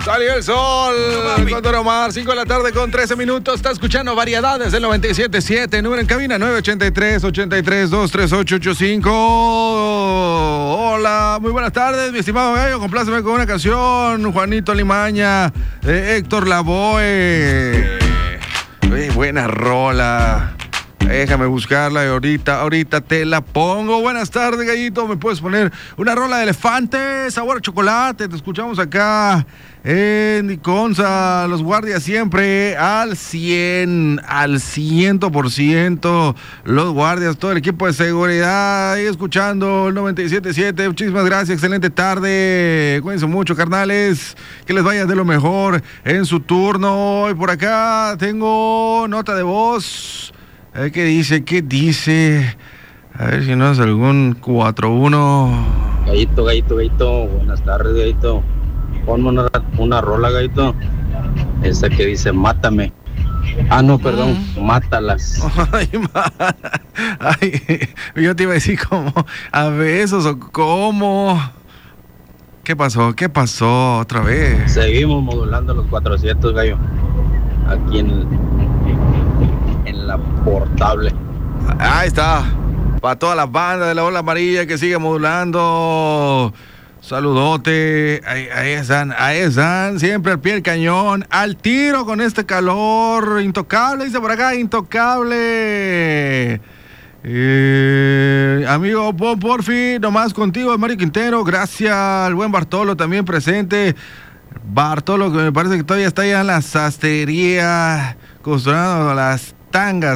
Salió el sol. Con Don Omar, 5 de la tarde con 13 minutos. Está escuchando Variedades del 97.7. Número en cabina 983-83-23885. Hola, muy buenas tardes, mi estimado gallo. Compláceme con una canción. Juanito Limaña, de Héctor Lavoe. Buena rola. Déjame buscarla y ahorita te la pongo. Buenas tardes, gallito. ¿Me puedes poner una rola de Elefante, sabor a chocolate? Te escuchamos acá en Iconza. Los guardias siempre al 100%. Los guardias, todo el equipo de seguridad ahí escuchando el 97.7. Muchísimas gracias, excelente tarde. Cuídense mucho, carnales. Que les vaya de lo mejor en su turno. Y por acá tengo nota de voz. ¿Qué dice? A ver si no es algún 4-1. Gallito. Buenas tardes, Gallito. Ponme una rola, Gallito. Esa que dice, mátame. No, perdón, mátalas. Ay, yo te iba a decir como a besos o cómo. ¿Qué pasó otra vez? Seguimos modulando los 400, gallo. Aquí en la portable. Ahí está. Para toda la banda de la Ola Amarilla que sigue modulando. Saludote. Ahí están. Siempre al pie del cañón. Al tiro con este calor. Intocable, dice por acá. Intocable. Amigo Porfi, nomás contigo, Mario Quintero. Gracias al buen Bartolo también presente. Bartolo, que me parece que todavía está allá en la sastrería costurando las tangas